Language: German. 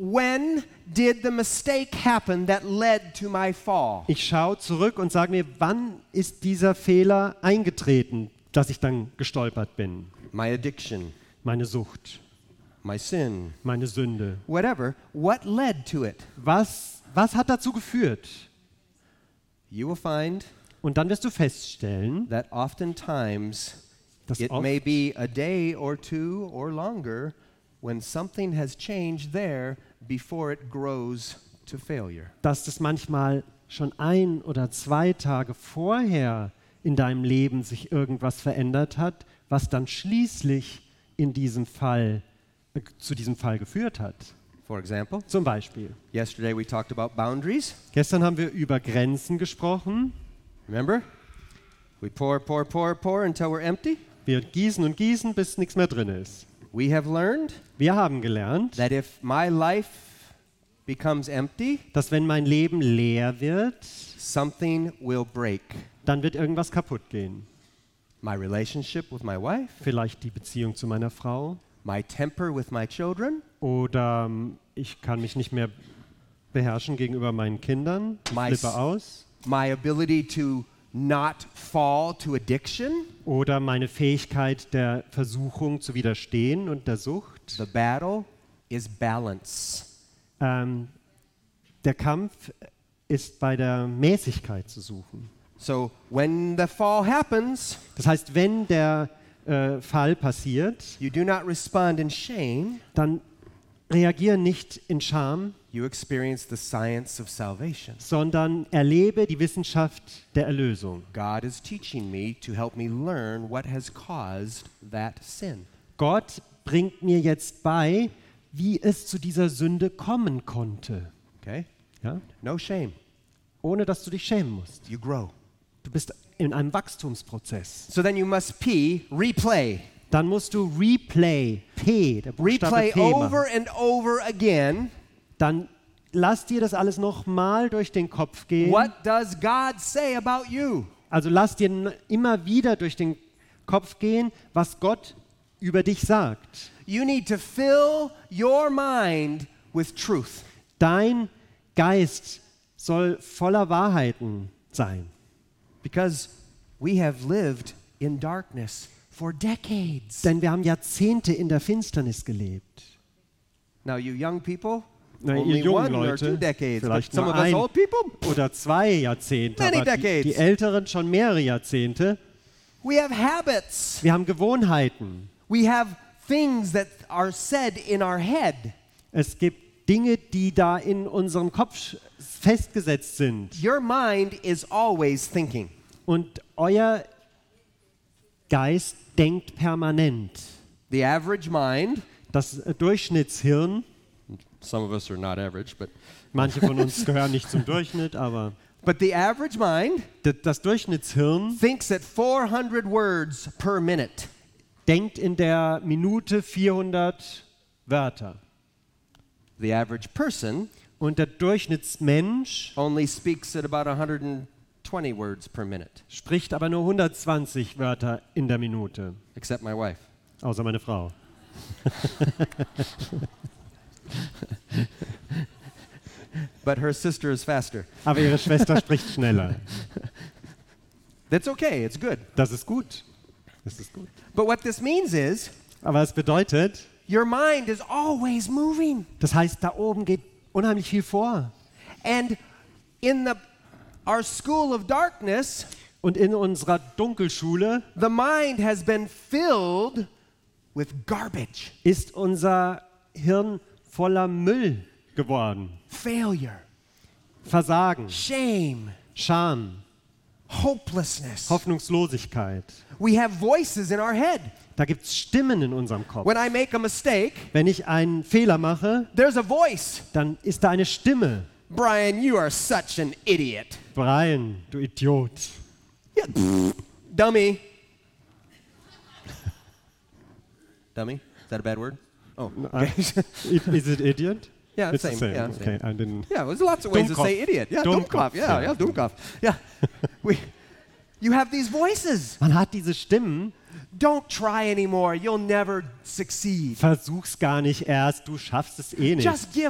when did the mistake happen that led to my fall? Ich schaue zurück und sage mir, wann ist dieser Fehler eingetreten, dass ich dann gestolpert bin? My addiction, Meine Sucht, my sin, meine Sünde. whatever. What led to it? Was hat dazu geführt? You will find Und dann wirst du feststellen, that oftentimes dass it oft, may be a day or two or longer when something has changed there before it grows to failure. dass das manchmal schon 1 oder 2 Tage vorher in deinem Leben sich irgendwas verändert hat, was dann schließlich in diesem Fall, zu diesem Fall geführt hat. For example, Zum Beispiel, yesterday we talked about boundaries. gestern haben wir über Grenzen gesprochen. Remember? We pour until we're empty. Wir gießen und gießen, bis nichts mehr drin ist. We have learned Wir haben gelernt, that if my life becomes empty, dass wenn mein Leben leer wird, something will break. dann wird irgendwas kaputt gehen. My relationship with my wife, Vielleicht die Beziehung zu meiner Frau my temper with my children, oder ich kann mich nicht mehr beherrschen gegenüber meinen Kindern, ich My flippe s- aus. my ability to not fall to addiction. Oder meine Fähigkeit der Versuchung zu widerstehen und der Sucht. The battle is balance. Der Kampf ist bei der Mäßigkeit zu suchen. So when the fall happens, Das heißt, wenn der Fall passiert, you do not respond in shame, dann reagiere nicht in Scham, you experience the science of salvation. sondern erlebe die Wissenschaft der Erlösung. God is teaching me to help me learn what has caused that sin. Gott bringt mir jetzt bei, wie es zu dieser Sünde kommen konnte. Okay? Ja? No shame. Ohne dass du dich schämen musst. You grow. Du bist in einem Wachstumsprozess. So then you must replay. Dann musst du Replay, der Buchstabe Replay P machen. over and over again. Dann lass dir das alles nochmal durch den Kopf gehen. What does God say about you? Also lass dir immer wieder durch den Kopf gehen, was Gott über dich sagt. You need to fill your mind with truth. Dein Geist soll voller Wahrheiten sein. Because we have lived in darkness for decades. Denn wir haben Jahrzehnte in der Finsternis gelebt. Now, you young people, Na, ihr only jungen 1 or Leute, 2 decades. But vielleicht some nur of us ein old people, oder 2 Jahrzehnte, Many aber die decades. Älteren schon mehrere Jahrzehnte. we have habits. Wir haben Gewohnheiten. We have things that are said in our head. Es gibt Dinge, die da in unserem Kopf festgesetzt sind. Your mind is always thinking. Und euer Geist denkt permanent. The average mind, Das Durchschnittshirn, some of us are not average, manche von uns gehören nicht zum Durchschnitt, aber but the average mind das Durchschnittshirn thinks at 400 words per minute. denkt in der Minute 400 Wörter. The average person Und der Durchschnittsmensch only speaks at about 120 words per minute, spricht aber nur 120 Wörter in der Minute, except my wife. außer meine Frau. But her sister is faster. Aber ihre Schwester spricht schneller. That's okay, it's good. Das ist gut. Das ist gut. But what this means is Aber es bedeutet, your mind is always moving. das heißt, da oben geht unheimlich viel vor. And in our school of darkness, Und in unserer Dunkelschule the mind has been filled with garbage, ist unser Hirn voller Müll geworden. failure, Versagen, shame, Scham, hopelessness. Hoffnungslosigkeit. We have voices in our head. Da gibt es Stimmen in unserem Kopf. When I make a mistake, Wenn ich einen Fehler mache, there's a voice. dann ist da eine Stimme. Brian, you are such an idiot. Brian, du Idiot. Yeah, dummy. Dummy? Is that a bad word? Oh, okay. Is it idiot? Yeah, It's same. the same. Yeah, Okay, same. I didn't. Yeah, there's lots of ways to Dummkopf. say idiot. Yeah, Dummkopf, Dummkopf. Yeah, ja. yeah, Dummkopf. Yeah. You have these voices. Man hat diese Stimmen. Don't try anymore. You'll never succeed. Versuch's gar nicht erst, du schaffst es eh nicht. Just give